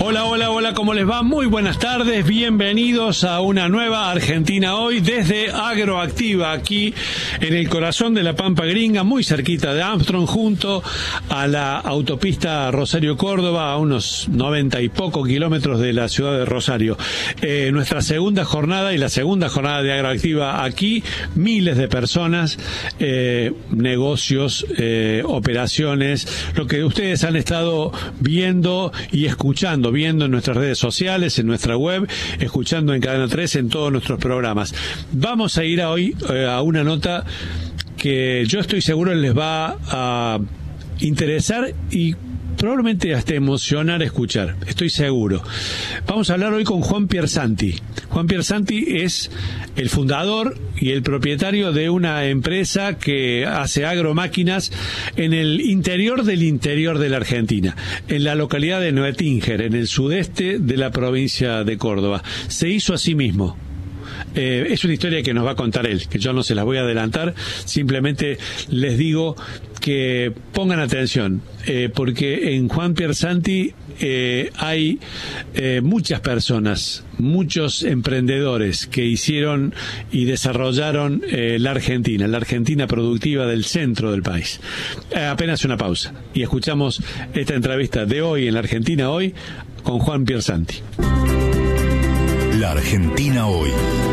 Hola, ¿cómo les va? Muy buenas tardes, bienvenidos a una nueva Argentina Hoy desde Agroactiva, aquí en el corazón de la Pampa Gringa, muy cerquita de Armstrong, junto a la autopista Rosario-Córdoba, a unos 90 y poco kilómetros de la ciudad de Rosario. Nuestra segunda jornada y la segunda jornada de Agroactiva aquí, miles de personas, negocios, operaciones, lo que ustedes han estado viendo y escuchando, viendo en nuestras redes sociales, en nuestra web, escuchando en Cadena 3, en todos nuestros programas. Vamos a ir hoy a una nota que yo estoy seguro les va a interesar y probablemente hasta emocionar escuchar, estoy seguro. Vamos a hablar hoy con Juan Piersanti. Juan Piersanti es el fundador y el propietario de una empresa que hace agromáquinas en el interior de la Argentina, en la localidad de Neuetinger, en el sudeste de la provincia de Córdoba. Se hizo a sí mismo. Es una historia que nos va a contar él, que yo no se las voy a adelantar, simplemente les digo que pongan atención, porque en Juan Piersanti hay muchas personas, muchos emprendedores que hicieron y desarrollaron la Argentina productiva del centro del país. Apenas una pausa y escuchamos esta entrevista de hoy en la Argentina Hoy con Juan Piersanti. La Argentina Hoy.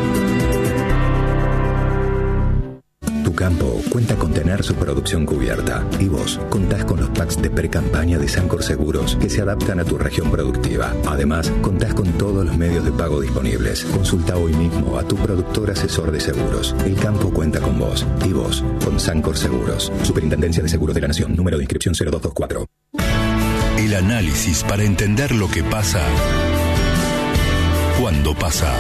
Tu campo cuenta con tener su producción cubierta y vos contás con los packs de pre-campaña de Sancor Seguros que se adaptan a tu región productiva. Además, contás con todos los medios de pago disponibles. Consulta hoy mismo a tu productor asesor de seguros. El campo cuenta con vos y vos con Sancor Seguros. Superintendencia de Seguros de la Nación. Número de inscripción 0224. El análisis para entender lo que pasa cuando pasa.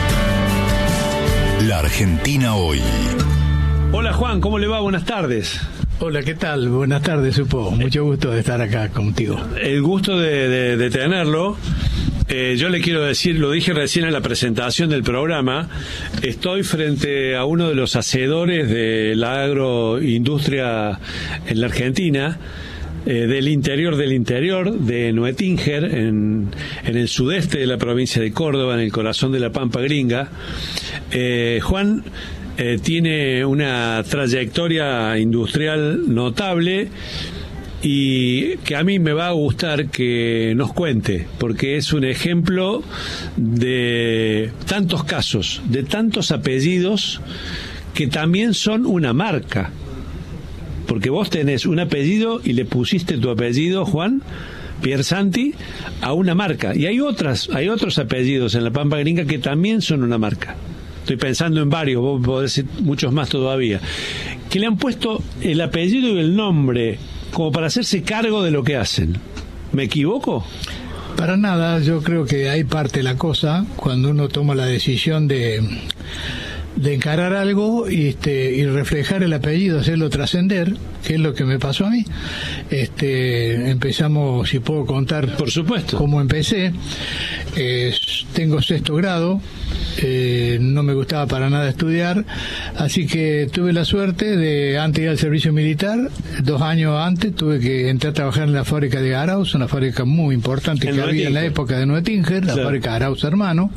La Argentina Hoy. Hola Juan, ¿cómo le va? Buenas tardes. Hola, ¿qué tal? Buenas tardes, Supo. Mucho gusto de estar acá contigo. El gusto de tenerlo. Yo le quiero decir, lo dije recién en la presentación del programa, estoy frente a uno de los hacedores de la agroindustria en la Argentina, del interior, de Neuetinger, en el sudeste de la provincia de Córdoba, en el corazón de la Pampa Gringa. Juan tiene una trayectoria industrial notable y que a mí me va a gustar que nos cuente, porque es un ejemplo de tantos casos, de tantos apellidos que también son una marca. Porque vos tenés un apellido y le pusiste tu apellido, Juan Piersanti, a una marca. Y hay otros apellidos en la Pampa Gringa que también son una marca. Estoy pensando en varios, vos podés decir muchos más todavía, que le han puesto el apellido y el nombre como para hacerse cargo de lo que hacen. ¿Me equivoco? Para nada, yo creo que hay parte de la cosa cuando uno toma la decisión de encarar algo y reflejar el apellido, hacerlo trascender, que es lo que me pasó a mí. Empezamos, si puedo contar, por supuesto, cómo empecé. Tengo 6º grado, no me gustaba para nada estudiar, así que tuve la suerte de, antes de ir al servicio militar, 2 años antes, tuve que entrar a trabajar en la fábrica de Arauz, una fábrica muy importante que había en la época de Neuetinger, la fábrica Arauz Hermano.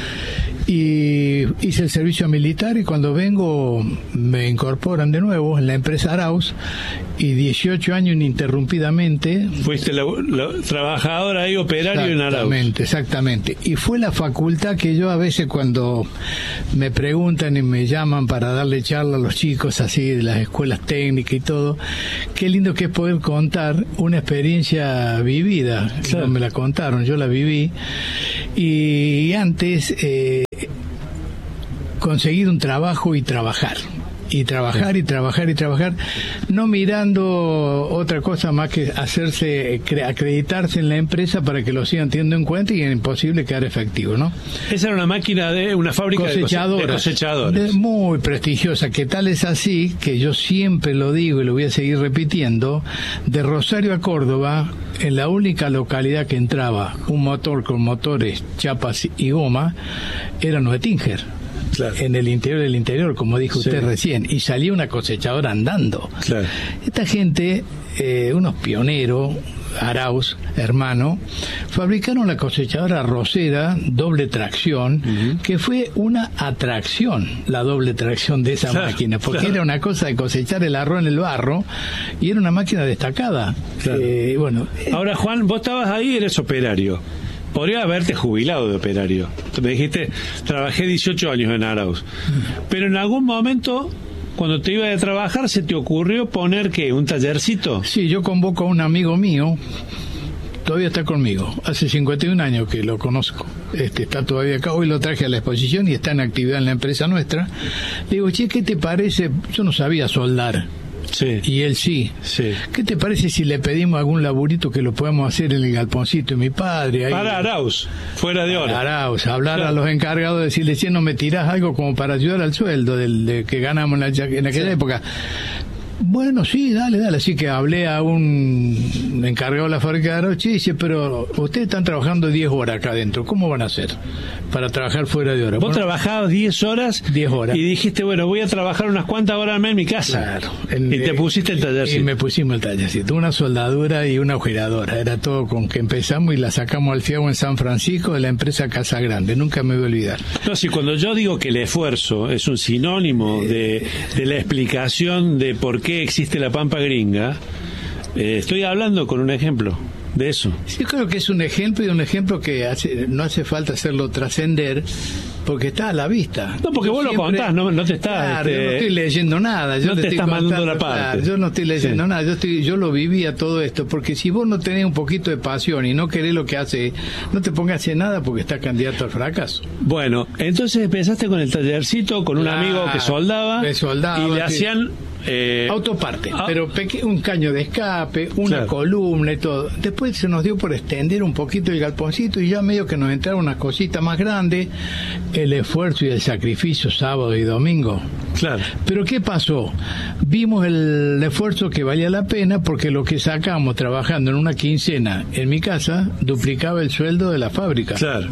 Y hice el servicio militar y cuando vengo me incorporan de nuevo en la empresa Arauz y 18 años ininterrumpidamente. Fuiste la trabajadora y operario en Arauz. Exactamente. Y fue la facultad que yo a veces cuando me preguntan y me llaman para darle charla a los chicos así de las escuelas técnicas y todo, qué lindo que es poder contar una experiencia vivida. Claro. No me la contaron, yo la viví. Y antes conseguir un trabajo y trabajar, no mirando otra cosa más que acreditarse en la empresa para que lo sigan teniendo en cuenta y es imposible quedar efectivo, ¿no? Esa era una máquina de una fábrica de cosechadores. Muy prestigiosa, que tal es así que yo siempre lo digo y lo voy a seguir repitiendo, de Rosario a Córdoba, en la única localidad que entraba un motor con motores, chapas y goma, era Neuetinger. Claro. En el interior del interior, como dijo usted recién, y salía una cosechadora andando. Claro. Esta gente, unos pioneros, Arauz, hermano, fabricaron la cosechadora arrocera doble tracción, que fue una atracción, la doble tracción de esa máquina, porque era una cosa de cosechar el arroz en el barro, y era una máquina destacada. Bueno. Ahora, Juan, vos estabas ahí, eres operario. Podría haberte jubilado de operario. Me dijiste, trabajé 18 años en Arauz. Pero en algún momento, cuando te ibas a trabajar, ¿se te ocurrió poner qué? ¿Un tallercito? Sí, yo convoco a un amigo mío, todavía está conmigo, hace 51 años que lo conozco, está todavía acá, hoy lo traje a la exposición y está en actividad en la empresa nuestra. Le digo, che, ¿qué te parece? Yo no sabía soldar. Sí. Y él sí. ¿Qué te parece si le pedimos algún laburito que lo podamos hacer en el galponcito de mi padre? Ahí, para Arauz, fuera de hora. Para Arauz, hablar a los encargados, decirle, che, no me tirás algo como para ayudar al sueldo de que ganamos en aquella época. Bueno, sí, dale. Así que hablé a un encargado de la fábrica de Arauz y dice, pero ustedes están trabajando 10 horas acá adentro, ¿cómo van a hacer para trabajar fuera de hora? Vos trabajabas 10 horas 10 horas. Y dijiste, bueno, voy a trabajar unas cuantas horas más en mi casa. Claro. Y te pusiste el tallercito. Y me pusimos el tallercito, una soldadura y una agujeradora. Era todo con que empezamos y la sacamos al fiago en San Francisco de la empresa Casa Grande. Nunca me voy a olvidar. No, si cuando yo digo que el esfuerzo es un sinónimo de la explicación de por qué existe la pampa gringa, estoy hablando con un ejemplo de eso. Sí, creo que es un ejemplo y un ejemplo que no hace falta hacerlo trascender porque está a la vista. No, porque vos lo contás, no te estás... Claro, yo no estoy leyendo nada. Yo no te estás mandando la parte. Claro, yo no estoy leyendo nada. Yo lo vivía todo esto, porque si vos no tenés un poquito de pasión y no querés lo que hace, no te pongas a hacer nada porque estás candidato al fracaso. Bueno, entonces empezaste con el tallercito, con un amigo que soldaba, y le hacían... autoparte, pero un caño de escape, una columna y todo. Después se nos dio por extender un poquito el galponcito y ya medio que nos entraron unas cositas más grandes, el esfuerzo y el sacrificio sábado y domingo. Claro. Pero ¿qué pasó? Vimos el esfuerzo que valía la pena porque lo que sacamos trabajando en una quincena en mi casa duplicaba el sueldo de la fábrica. Claro.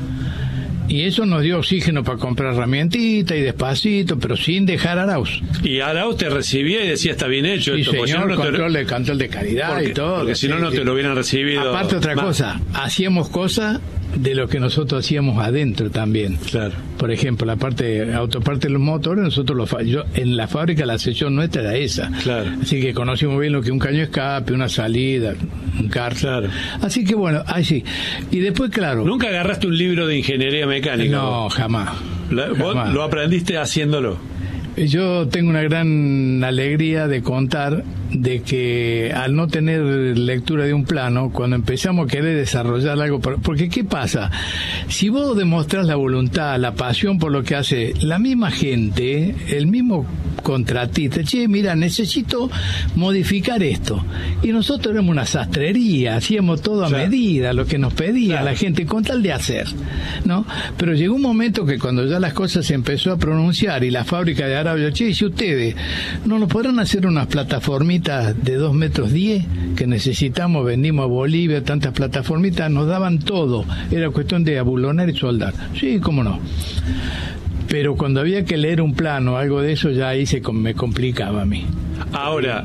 Y eso nos dio oxígeno para comprar herramientitas y despacito, pero sin dejar Arauz. Y Arauz te recibía y decía, está bien hecho. Sí, esto, señor, control de calidad y todo. Porque si no, no te lo hubieran recibido. Aparte otra cosa, hacíamos cosas de lo que nosotros hacíamos adentro también. Claro. Por ejemplo, la autoparte de los motores, nosotros en la fábrica la sección nuestra era esa. Claro. Así que conocimos bien lo que un caño de escape, una salida, un car. Claro. Así que bueno, ahí sí. Y después, claro. ¿Nunca agarraste un libro de ingeniería mecánica? No, jamás. ¿Vos lo aprendiste haciéndolo? Yo tengo una gran alegría de contar de que al no tener lectura de un plano, cuando empezamos a querer desarrollar algo, porque ¿qué pasa? Si vos demostrás la voluntad, la pasión por lo que hace, la misma gente, el mismo contratista, che, mira, necesito modificar esto. Y nosotros éramos una sastrería, hacíamos todo a medida, lo que nos pedía la gente, con tal de hacer, ¿no? Pero llegó un momento que cuando ya las cosas se empezó a pronunciar y la fábrica de Arabia, che, si ustedes no nos podrán hacer unas plataformitas de 2,10 metros que necesitamos, vendimos a Bolivia, tantas plataformitas, nos daban todo, era cuestión de abulonar y soldar. Sí, cómo no. Pero cuando había que leer un plano, algo de eso, ya ahí me complicaba a mí. Ahora,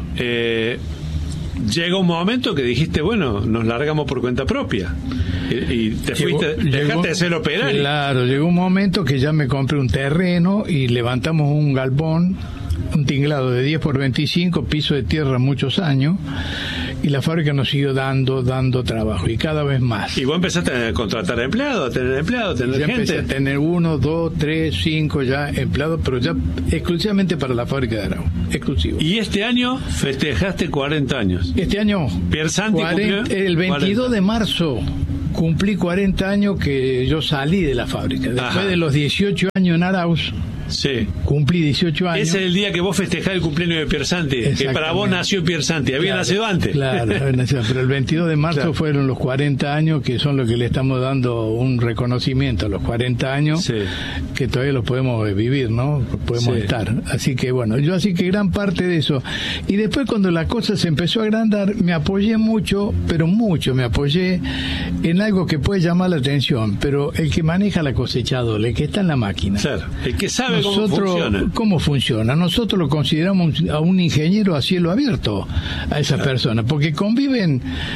llega un momento que dijiste, bueno, nos largamos por cuenta propia. Y te fuiste, dejaste de ser operario. Claro, llegó un momento que ya me compré un terreno y levantamos un galpón, un tinglado de 10 por 25, piso de tierra muchos años, y la fábrica nos siguió dando trabajo, y cada vez más. Y vos empezaste a contratar empleados, a tener empleados, a tener ya gente. Empecé a tener 1, 2, 3, 5 ya empleados, pero ya exclusivamente para la fábrica de Arauz, exclusivo. Y este año festejaste 40 años. Este año, Piersanti el 22 de marzo, cumplí 40 años que yo salí de la fábrica. Después de los 18 años en Arauz, sí, cumplí 18 años. Ese es el día que vos festejás el cumpleaños de Piersanti, que para vos nació Piersanti. Había nacido antes. Claro, pero el 22 de marzo fueron los 40 años, que son los que le estamos dando un reconocimiento a los 40 años, que todavía los podemos vivir, ¿no? Podemos estar. Así que bueno, yo así que gran parte de eso. Y después cuando la cosa se empezó a agrandar, me apoyé mucho, pero mucho me apoyé en algo que puede llamar la atención, pero el que maneja la cosechadora, el que está en la máquina. Claro, el que sabe cómo funciona. Nosotros lo consideramos a un ingeniero a cielo abierto, a esa persona, porque conviven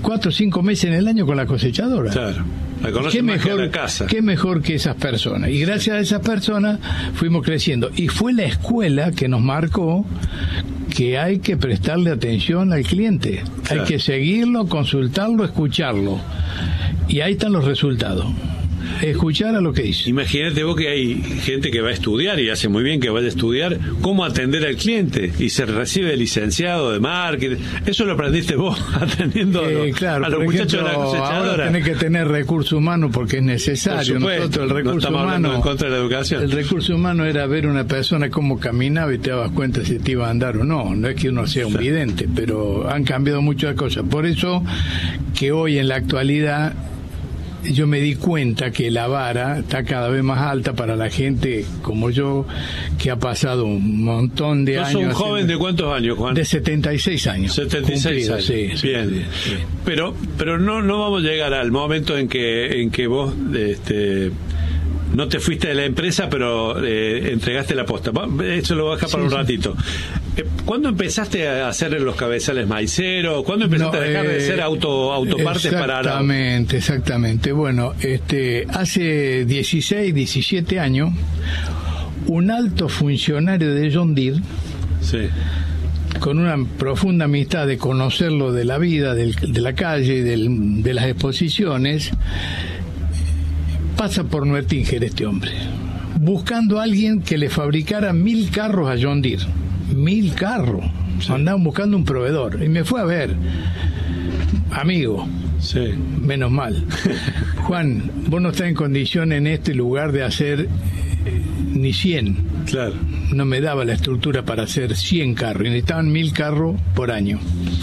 4 o 5 meses en el año con la cosechadora. Claro. La conoce más que la casa. Qué mejor que esas personas. Y gracias a esas personas fuimos creciendo. Y fue la escuela que nos marcó que hay que prestarle atención al cliente. Claro. Hay que seguirlo, consultarlo, escucharlo. Y ahí están los resultados. Escuchar a lo que dice. Imagínate vos que hay gente que va a estudiar, y hace muy bien que vaya a estudiar cómo atender al cliente, y se recibe licenciado de marketing. Eso lo aprendiste vos atendiendo claro, a los muchachos de la cosechadora. Ahora tenés que tener recurso humano porque es necesario. Nosotros, el recurso humano, en contra de la educación. El recurso humano era ver una persona cómo caminaba y te dabas cuenta si te iba a andar o no. No es que uno sea un vidente, pero han cambiado muchas cosas. Por eso que hoy en la actualidad yo me di cuenta que la vara está cada vez más alta para la gente como yo, que ha pasado un montón de años. ¿Sos un joven de cuántos años, Juan? De 76 años. 76 años. Sí, bien. Sí. Pero no vamos a llegar al momento en que vos no te fuiste de la empresa, pero entregaste la posta. Eso lo voy a dejar para un ratito. ¿Cuándo empezaste a hacer los cabezales maiceros? ¿Cuándo empezaste a dejar de ser autopartes para arado? Exactamente. Bueno, hace 16, 17 años, un alto funcionario de John Deere, con una profunda amistad de conocerlo de la vida, de la calle, de las exposiciones, pasa por Nuertinger este hombre, buscando a alguien que le fabricara 1000 carros a John Deere. 1000 carros. Andaban buscando un proveedor. Y me fue a ver. Amigo. Menos mal. Juan, vos no estás en condición en este lugar de hacer ni 100. Claro. No me daba la estructura para hacer 100 carros. Y necesitaban 1000 carros por año.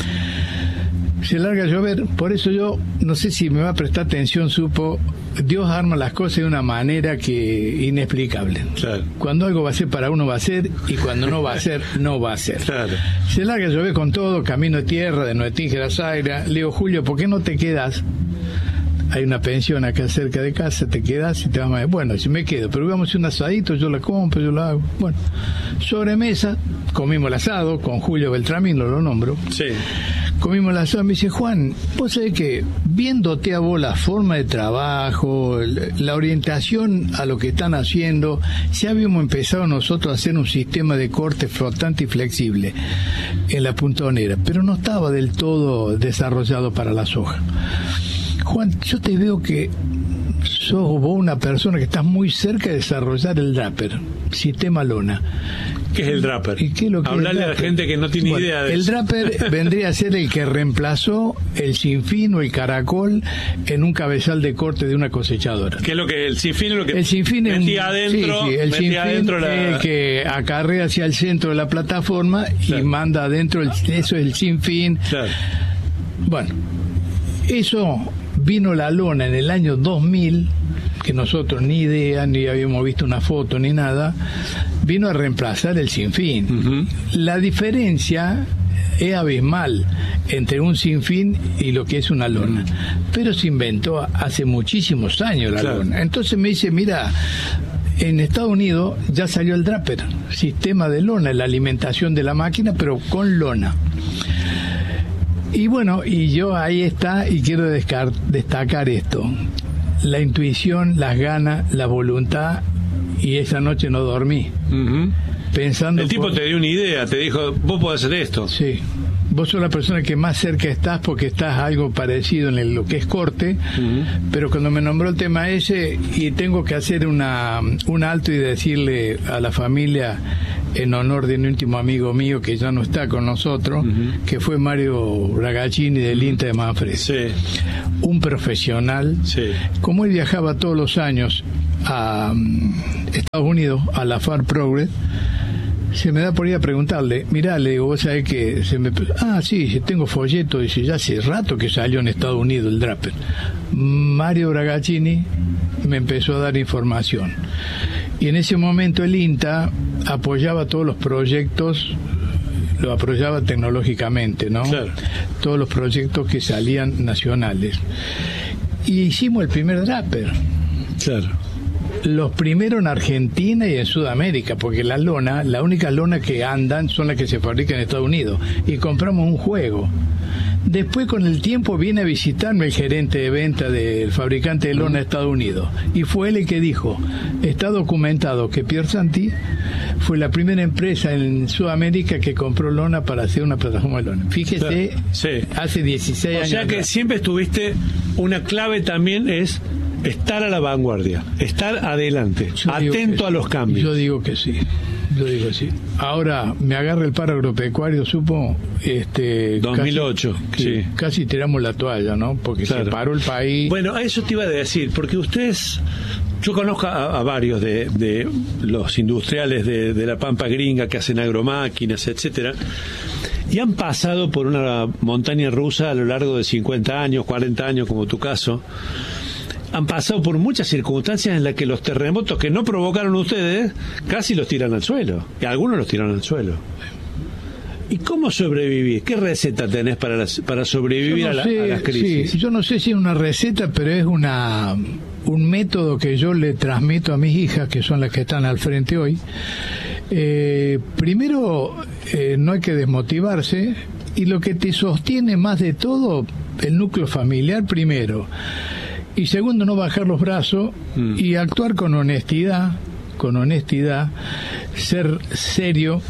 Se larga a llover. Por eso yo, no sé si me va a prestar atención, supo... Dios arma las cosas de una manera que inexplicable. Claro. Cuando algo va a ser para uno va a ser, y cuando no va a ser, no va a ser. Claro. Se larga a llover con todo, camino de tierra, de Nuertinger a Zaira. Le digo, Julio, ¿por qué no te quedas? Hay una pensión acá cerca de casa, te quedas y te vas más. Bueno, si me quedo, pero vamos a hacer un asadito, yo la compro, yo la hago. Bueno, sobremesa, comimos el asado con Julio Beltramín, lo nombro. Sí. Comimos el asado, me dice, Juan, vos sabés que viéndote a vos la forma de trabajo, la orientación a lo que están haciendo, ya habíamos empezado nosotros a hacer un sistema de corte flotante y flexible en la puntonera, pero no estaba del todo desarrollado para la soja. Juan, yo te veo que sos vos una persona que estás muy cerca de desarrollar el draper, sistema lona. ¿Qué es el draper? ¿Y qué es lo que hablarle a la gente que no tiene idea de el eso. El draper vendría a ser el que reemplazó el sinfín o el caracol en un cabezal de corte de una cosechadora. ¿Qué es lo que el sinfín es lo que el sinfín metía adentro? Sí, el sinfín es el que acarrea hacia el centro de la plataforma y manda adentro, eso es el sinfín. Claro. Bueno, eso vino la lona en el año 2000, que nosotros ni idea, ni habíamos visto una foto ni nada, vino a reemplazar el sinfín. Uh-huh. La diferencia es abismal entre un sinfín y lo que es una lona, pero se inventó hace muchísimos años la lona. Entonces me dice, mira, en Estados Unidos ya salió el draper, sistema de lona, la alimentación de la máquina, pero con lona. Y bueno, y yo ahí está, y quiero destacar esto: la intuición, las ganas, la voluntad, y esa noche no dormí. Uh-huh. Pensando. El tipo te dio una idea, te dijo, vos podés hacer esto. Sí. Vos sos la persona que más cerca estás porque estás algo parecido en lo que es corte, pero cuando me nombró el tema ese, y tengo que hacer un alto y decirle a la familia, en honor de un último amigo mío que ya no está con nosotros, que fue Mario Ragazzini del INTA de Manfred. Sí. Un profesional. Sí. Como él viajaba todos los años a Estados Unidos, a la Far Progress, se me da por ir a preguntarle, mirá, le digo, vos sabés que sí, tengo folleto, dice, ya hace rato que salió en Estados Unidos el draper. Mario Ragazzini me empezó a dar información. Y en ese momento el INTA apoyaba todos los proyectos, lo apoyaba tecnológicamente, ¿no? Claro. Todos los proyectos que salían nacionales. Y hicimos el primer draper. Claro. Los primeros en Argentina y en Sudamérica, porque la única lona que andan son las que se fabrican en Estados Unidos. Y compramos un juego. Después, con el tiempo, viene a visitarme el gerente de venta del fabricante de lona de Estados Unidos. Y fue él el que dijo, está documentado que Pierre Santi fue la primera empresa en Sudamérica que compró lona para hacer una plataforma de lona. Fíjese, sí. Hace 16 años. O sea que atrás. siempre estuviste, una clave también es estar a la vanguardia, estar adelante, atento a los cambios. Yo digo que sí. Ahora me agarra el paro agropecuario, supo, 2008, casi tiramos la toalla, ¿no? Porque se paró el país. Bueno, a eso te iba a decir, porque ustedes, yo conozco a varios de los industriales de la Pampa Gringa que hacen agromáquinas, etcétera, y han pasado por una montaña rusa a lo largo de 50 años, 40 años, como tu caso. Han pasado por muchas circunstancias en las que los terremotos que no provocaron ustedes casi los tiran al suelo, y algunos los tiran al suelo. ¿Y cómo sobrevivir? ¿Qué receta tenés para sobrevivir a las crisis? Sí, yo no sé si es una receta, pero es un método que yo le transmito a mis hijas, que son las que están al frente hoy. Primero, no hay que desmotivarse, y lo que te sostiene más de todo, el núcleo familiar primero. Y segundo, no bajar los brazos y actuar con honestidad, ser serio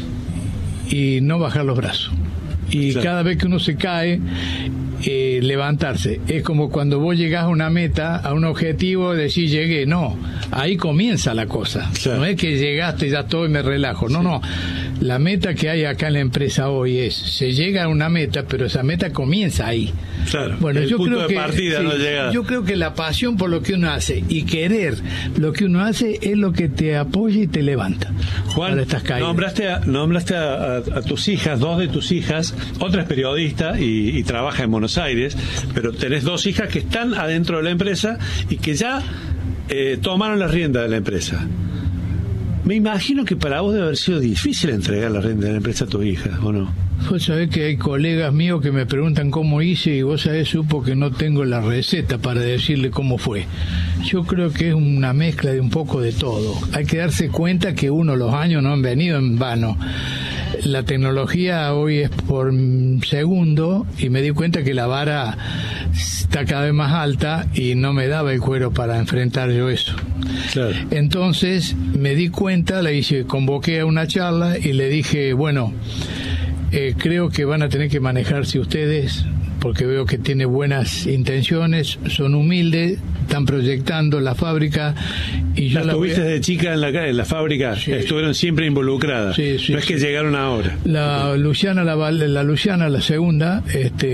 y no bajar los brazos. Y cada vez que uno se cae, levantarse. Es como cuando vos llegás a una meta, a un objetivo, decís llegué. No, ahí comienza la cosa. No es que llegaste, ya estoy, me relajo. No. La meta que hay acá en la empresa hoy es, se llega a una meta, pero esa meta comienza ahí. Claro, bueno, el punto de partida no llega. Yo creo que la pasión por lo que uno hace y querer lo que uno hace es lo que te apoya y te levanta. Juan, nombraste a tus hijas, dos de tus hijas, otra es periodista y trabaja en Buenos Aires, pero tenés dos hijas que están adentro de la empresa y que ya tomaron la rienda de la empresa. Me imagino que para vos debe haber sido difícil entregar la rienda de la empresa a tus hijas, ¿o no? Vos sabés que hay colegas míos que me preguntan cómo hice, y vos sabés, supo que no tengo la receta para decirle cómo fue. Yo creo que es una mezcla de un poco de todo. Hay que darse cuenta que los años no han venido en vano. La tecnología hoy es por segundo, y me di cuenta que la vara está cada vez más alta y no me daba el cuero para enfrentar yo eso. Claro. Entonces me di cuenta, convoqué a una charla y le dije, bueno, creo que van a tener que manejarse ustedes, porque veo que tiene buenas intenciones, son humildes, están proyectando la fábrica. Y yo ¿Las tuviste desde chica en la fábrica? Sí. Estuvieron siempre involucradas. Sí, no es que llegaron ahora. La Luciana, la segunda,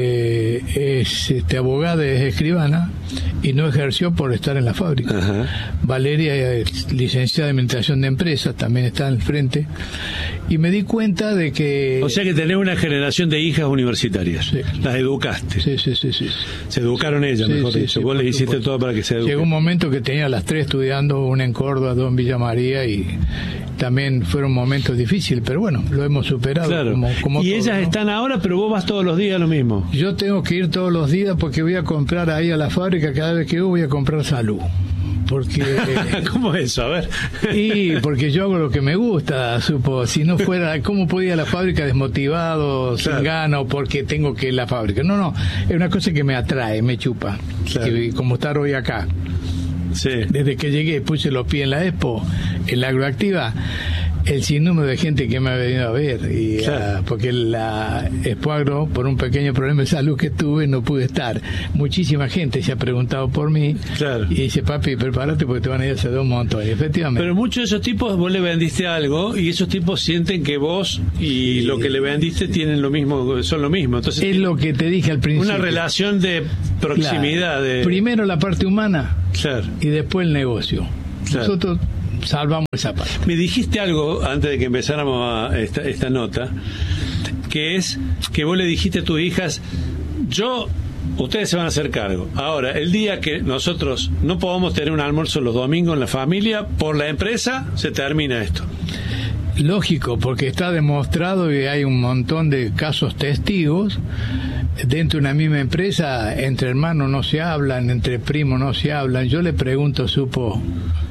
es abogada, es escribana, y no ejerció por estar en la fábrica. Ajá. Valeria es licenciada en administración de empresas, también está al frente. Y me di cuenta de que... O sea que tenés una generación de hijas universitarias. Sí. Las educaste. Sí. Se educaron ellas, mejor dicho. Vos les hiciste todo para que se eduquen. Llegó un momento que tenía las tres estudiando, una en Córdoba, dos en Villa María, y también fueron momentos difíciles, pero bueno, lo hemos superado. Claro. Como y todo, ellas, ¿no?, están ahora, pero vos vas todos los días a lo mismo. Yo tengo que ir todos los días porque voy a comprar ahí a la fábrica, cada vez que voy a comprar salud. Porque ¿cómo es eso? A ver. Y porque yo hago lo que me gusta, supo. Si no fuera, ¿cómo podía la fábrica desmotivado, sin ganas, porque tengo que ir a la fábrica? No, es una cosa que me atrae, me chupa. Claro. Como estar hoy acá. Sí. Desde que llegué, puse los pies en la Expo, en la Agroactiva, el sinnúmero de gente que me ha venido a ver, y porque la Expo Agro, por un pequeño problema de salud que tuve, no pude estar. Muchísima gente se ha preguntado por mí, y dice, papi, prepárate porque te van a ir a hacer un montón. Y efectivamente. Pero muchos de esos tipos vos le vendiste algo y esos tipos sienten que vos y lo que le vendiste tienen lo mismo, son lo mismo. Entonces es lo que te dije al principio. Una relación de proximidad. Claro. Primero la parte humana, y después el negocio. Nosotros salvamos esa parte. Me dijiste algo antes de que empezáramos esta nota, que es que vos le dijiste a tus hijas, ustedes se van a hacer cargo. Ahora, el día que nosotros no podamos tener un almuerzo los domingos en la familia, por la empresa, se termina esto. Lógico, porque está demostrado y hay un montón de casos testigos. Dentro de una misma empresa, entre hermanos no se hablan, entre primos no se hablan. Yo le pregunto,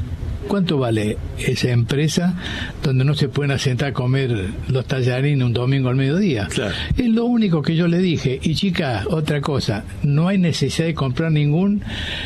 ¿cuánto vale esa empresa donde no se pueden sentar a comer los tallarines un domingo al mediodía? Claro. Es lo único que yo le dije. Y chica, otra cosa, no hay necesidad de comprar ningún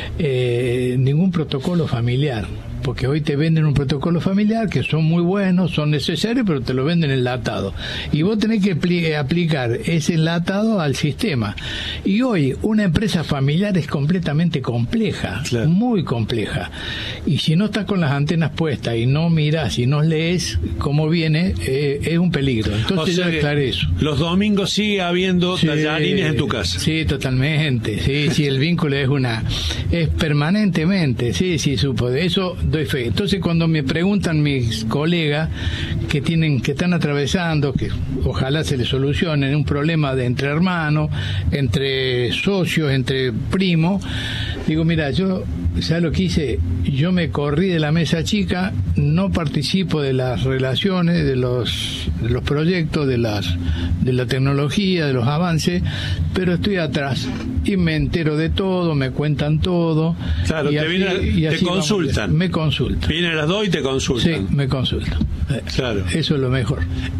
protocolo familiar, porque hoy te venden un protocolo familiar que son muy buenos, son necesarios, pero te lo venden enlatado. Y vos tenés que aplicar ese enlatado al sistema. Y hoy una empresa familiar es completamente compleja, claro, muy compleja. Y si no estás con las antenas puestas y no mirás y no lees cómo viene, es un peligro. Entonces yo aclaré eso. Los domingos sigue habiendo tallarines en tu casa. Sí, totalmente. Sí, el vínculo es permanentemente. Sí, supo. De eso doy fe. Entonces cuando me preguntan mis colegas que están atravesando, que ojalá se les solucione un problema de entre hermanos, entre socios, entre primos, digo, mira, yo, ¿sabes lo que hice? Yo me corrí de la mesa chica, no participo de las relaciones, de los proyectos, de la tecnología, de los avances, pero estoy atrás y me entero de todo, me cuentan todo. Claro, te consultan. Me consultan. Vienen las dos y te consultan. Sí, me consultan. Claro. Eso es lo mejor.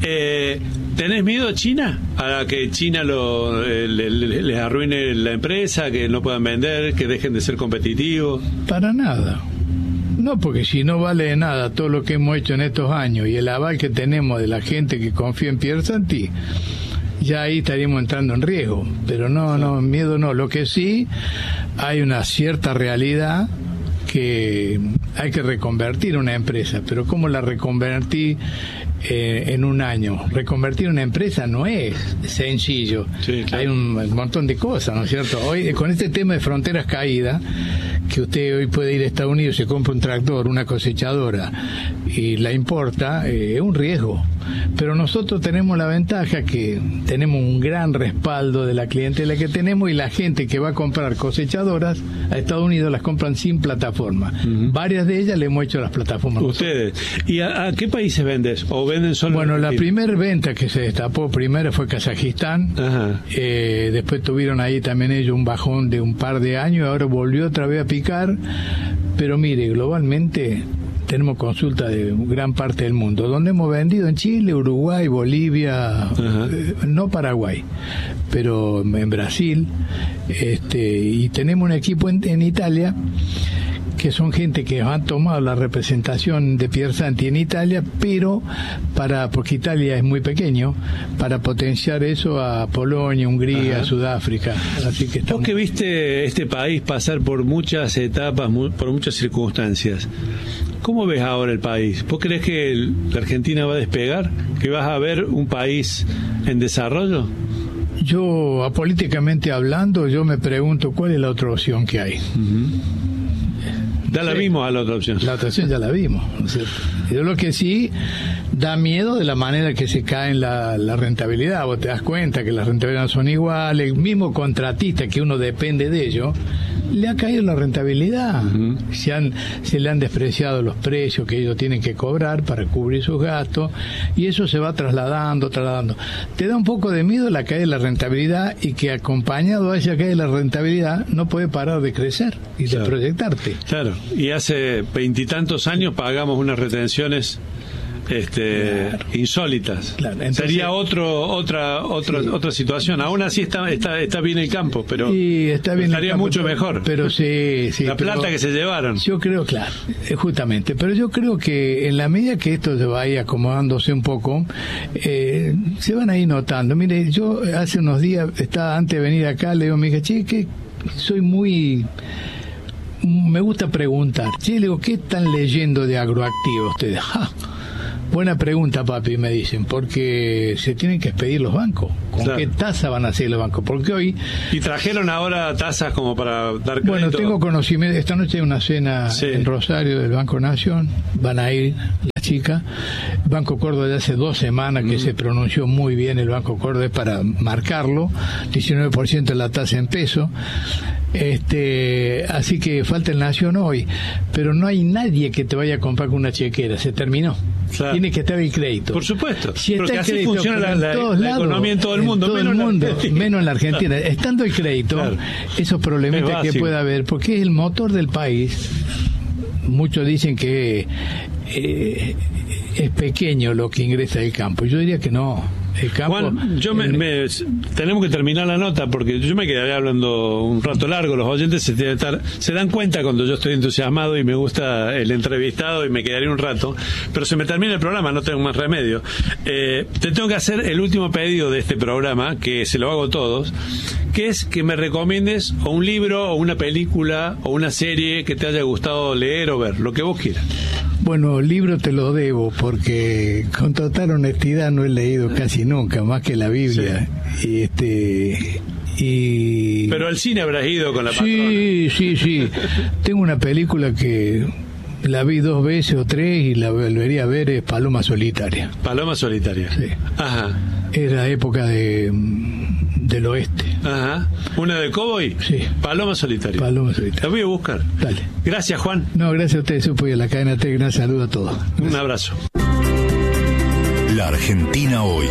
¿Tenés miedo a China? ¿A que China les arruine la empresa, que no puedan vender, que dejen de ser competitivos? Para nada. No, porque si no vale de nada todo lo que hemos hecho en estos años y el aval que tenemos de la gente que confía en Piersanti, ya ahí estaríamos entrando en riesgo. Pero no, miedo no. Lo que sí, hay una cierta realidad que hay que reconvertir una empresa, pero ¿cómo la reconvertí en un año? Reconvertir una empresa no es sencillo. Sí, claro. Hay un montón de cosas, ¿no es cierto? Hoy, con este tema de fronteras caídas, que usted hoy puede ir a Estados Unidos, se compra un tractor, una cosechadora y la importa, es un riesgo. Pero nosotros tenemos la ventaja que tenemos un gran respaldo de la clientela que tenemos, y la gente que va a comprar cosechadoras a Estados Unidos las compran sin plataforma. Uh-huh. Varias de ellas le hemos hecho las plataformas. ¿Ustedes? ¿Y a qué países vendes? ¿O venden solo? Bueno, la primera venta que se destapó primero fue Kazajistán. Después tuvieron ahí también ellos un bajón de un par de años, ahora volvió otra vez a picar. Pero mire, globalmente tenemos consulta de gran parte del mundo, donde hemos vendido en Chile, Uruguay, Bolivia, no Paraguay, pero en Brasil, y tenemos un equipo en Italia, que son gente que han tomado la representación de Piersanti en Italia, pero porque Italia es muy pequeño, para potenciar eso a Polonia, Hungría, Sudáfrica. Así que vos que viste este país pasar por muchas etapas, por muchas circunstancias, ¿cómo ves ahora el país? ¿Vos crees que la Argentina va a despegar? ¿Que vas a ver un país en desarrollo? Yo, apolíticamente hablando, yo me pregunto cuál es la otra opción que hay. Ya la vimos a la otra opción. La otra opción ya la vimos, ¿no es cierto? Yo lo que sí da miedo de la manera que se cae en la rentabilidad. Vos te das cuenta que las rentabilidades son iguales. El mismo contratista que uno depende de ello, le ha caído la rentabilidad. Se le han despreciado los precios que ellos tienen que cobrar para cubrir sus gastos, y eso se va trasladando. Te da un poco de miedo la caída de la rentabilidad, y que acompañado a esa caída de la rentabilidad no puede parar de crecer y de proyectarte. Claro, y hace 20 y tantos años pagamos unas retenciones insólitas. Claro. Entonces, sería otra situación. Aún así está bien el campo, pero está bien, estaría mucho mejor. Pero sí, la plata que se llevaron. Yo creo, claro, justamente. Pero yo creo que en la medida que esto se vaya acomodándose un poco, se van a ir notando. Mire, yo hace unos días, antes de venir acá, le digo a mi hija, que soy me gusta preguntar. Le digo, ¿qué están leyendo de agroactivos ustedes? Buena pregunta, papi, me dicen, porque se tienen que expedir los bancos. ¿Con qué tasa van a hacer los bancos? Porque hoy... ¿Y trajeron ahora tasas como para dar crédito? Bueno, tengo conocimiento. Esta noche hay una cena en Rosario del Banco Nación. Van a ir las chicas. Banco Córdoba de hace 2 semanas que se pronunció muy bien el Banco Córdoba para marcarlo. 19% la tasa en peso. Así que falta el Nación hoy, pero no hay nadie que te vaya a comprar con una chequera, se terminó. Claro. Tiene que estar el crédito. Por supuesto. Si porque está así crédito, funciona la economía en todo el mundo, menos en la Argentina. Estando el crédito, esos problemitas que pueda haber, porque es el motor del país. muchos dicen que es pequeño lo que ingresa del campo. Yo diría que no. El campo, Juan, tenemos que terminar la nota porque yo me quedaría hablando un rato largo. Los oyentes se dan cuenta cuando yo estoy entusiasmado y me gusta el entrevistado y me quedaría un rato, pero se me termina el programa, no tengo más remedio. Te tengo que hacer el último pedido de este programa, que se lo hago a todos, que es que me recomiendes o un libro o una película o una serie que te haya gustado leer o ver, lo que vos quieras. Bueno, libro te lo debo porque con total honestidad no he leído casi nunca, más que la Biblia. Sí. Pero al cine habrás ido con la patrona. Sí. Tengo una película que la vi 2 veces o 3 y la volvería a ver, es Paloma Solitaria. Paloma Solitaria. Sí. Ajá. Es la época del oeste. Ajá. ¿Una de cowboy? Sí. Paloma Solitaria. Paloma Solitaria. La voy a buscar. Dale. Gracias, Juan. No, gracias a ustedes, Supo, y a la cadena T. Un saludo a todos. Un abrazo. La Argentina hoy.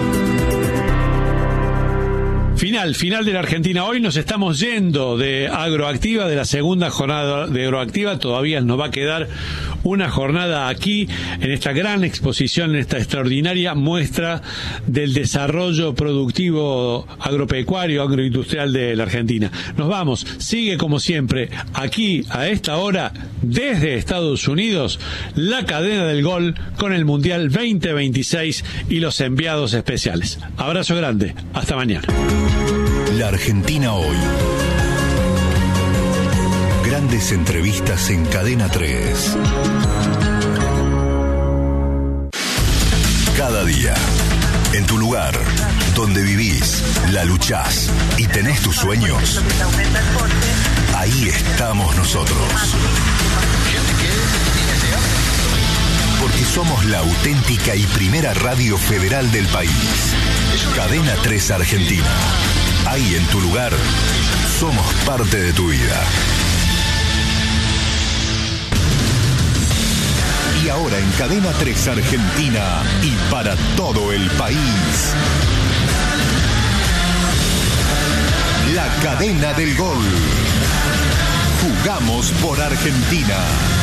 Final de la Argentina hoy. Nos estamos yendo de Agroactiva, de la segunda jornada de Agroactiva. Todavía nos va a quedar una jornada aquí, en esta gran exposición, en esta extraordinaria muestra del desarrollo productivo agropecuario, agroindustrial de la Argentina. Nos vamos. Sigue como siempre, aquí, a esta hora, desde Estados Unidos, la cadena del gol con el Mundial 2026 y los enviados especiales. Abrazo grande. Hasta mañana. La Argentina hoy. Grandes entrevistas en Cadena 3. Cada día, en tu lugar, donde vivís, la luchás y tenés tus sueños, ahí estamos nosotros. Porque somos la auténtica y primera radio federal del país. Cadena 3 Argentina. Ahí en tu lugar, somos parte de tu vida. Y ahora en Cadena 3 Argentina y para todo el país, la cadena del gol. Jugamos por Argentina.